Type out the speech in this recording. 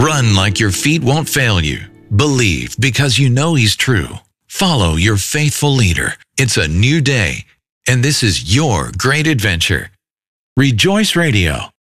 Run like your feet won't fail you. Believe because you know He's true. Follow your faithful leader. It's a new day, and this is your great adventure. Rejoice Radio.